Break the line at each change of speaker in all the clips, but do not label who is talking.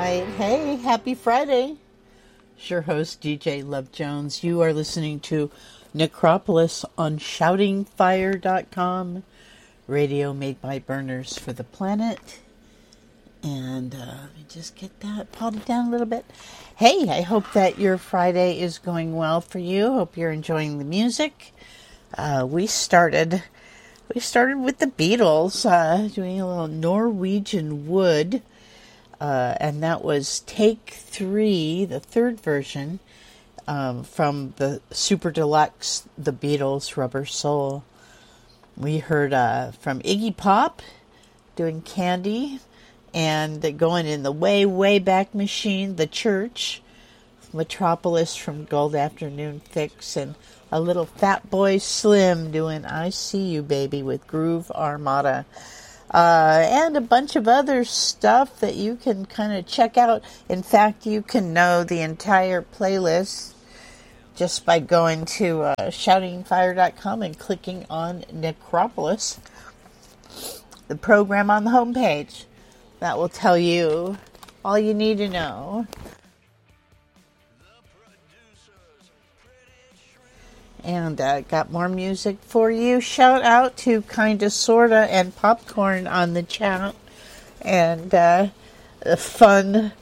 right. Hey, happy Friday. It's your host, DJ Love Jones. You are listening to Necropolis on shoutingfire.com. Radio made by burners for the planet. And let me just get that pulled down a little bit. Hey, I hope that your Friday is going well for you. Hope you're enjoying the music. We started with the Beatles, doing a little Norwegian Wood. And that was Take 3, the third version, from the Super Deluxe, The Beatles, Rubber Soul. We heard from Iggy Pop doing Candy, and going in the way, way back machine, The Church, Metropolis from Gold Afternoon Fix, and a little Fatboy Slim doing I See You Baby with Groove Armada. And a bunch of other stuff that you can kind of check out. In fact, you can know the entire playlist just by going to shoutingfire.com and clicking on Necropolis, the program on the homepage. That will tell you all you need to know. And got more music for you. Shout out to Kinda Sorta and Popcorn on the chat. And the fun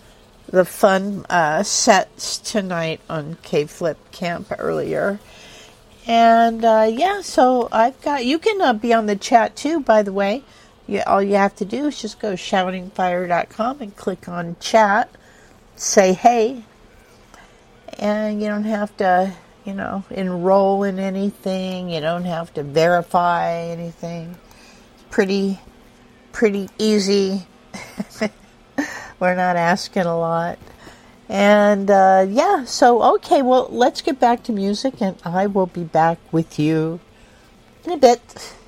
sets tonight on K-Flip Camp earlier. And so I've got, you can be on the chat too, by the way. All you have to do is just go to shoutingfire.com and click on chat. Say hey. And you don't have to enroll in anything. You don't have to verify anything. It's pretty easy. We're not asking a lot. And, okay, well, let's get back to music, and I will be back with you in a bit.